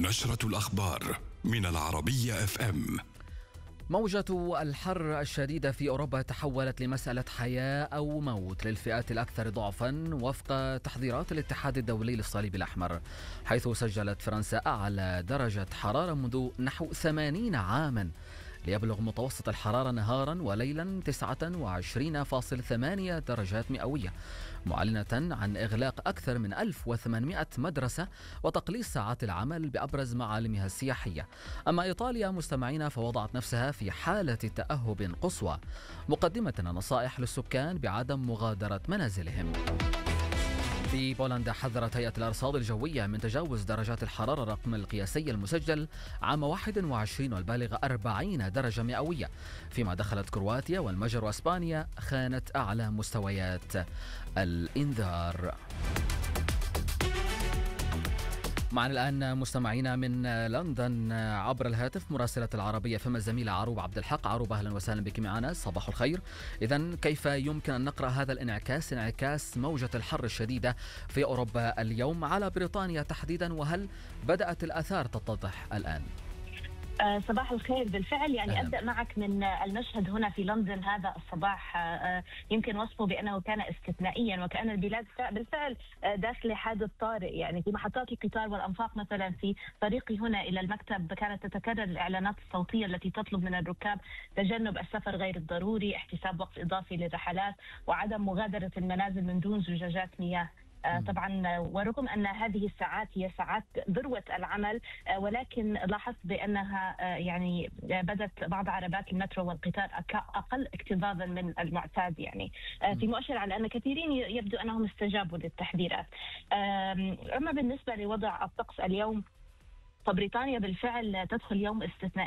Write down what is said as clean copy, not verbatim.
نشرة الأخبار من العربية FM. موجة الحر الشديدة في أوروبا تحولت لمسألة حياة أو موت للفئات الأكثر ضعفا وفق تحذيرات الاتحاد الدولي للصليب الأحمر، حيث سجلت فرنسا أعلى درجة حرارة منذ نحو 80 عاما، ليبلغ متوسط الحرارة نهارا وليلا 29.8 درجات مئوية، معلنة عن إغلاق أكثر من 1800 مدرسة وتقليص ساعات العمل بأبرز معالمها السياحية. أما إيطاليا مستمعين فوضعت نفسها في حالة تأهب قصوى، مقدمة نصائح للسكان بعدم مغادرة منازلهم. في بولندا حذرت هيئة الأرصاد الجوية من تجاوز درجات الحرارة الرقم القياسي المسجل عام 21 والبالغ 40 درجة مئوية، فيما دخلت كرواتيا والمجر وإسبانيا خانت أعلى مستويات الإنذار. معنا الآن مستمعينا من لندن عبر الهاتف مراسلة العربية فما الزميلة عروبة عبد الحق. عروبة أهلا وسهلا بك معنا، صباح الخير. إذن كيف يمكن أن نقرأ هذا انعكاس موجة الحر الشديدة في أوروبا اليوم على بريطانيا تحديدا، وهل بدأت الآثار تتضح الآن؟ صباح الخير. بالفعل أبدأ معك من المشهد هنا في لندن. هذا الصباح يمكن وصفه بأنه كان استثنائيا، وكأن البلاد بالفعل داخل حادث طارئ. في محطات القطار والأنفاق مثلا في طريقي هنا إلى المكتب كانت تتكرر الإعلانات الصوتية التي تطلب من الركاب تجنب السفر غير الضروري، احتساب وقت إضافي للرحلات، وعدم مغادرة المنازل من دون زجاجات مياه. طبعا ورغم أن هذه الساعات هي ساعات ذروة العمل، ولكن لاحظت بأنها بدت بعض عربات المترو والقطار أقل اكتظاظا من المعتاد، في مؤشر على أن كثيرين يبدو أنهم استجابوا للتحذيرات. أما بالنسبة لوضع الطقس اليوم، فبريطانيا بالفعل تدخل يوم استثنائي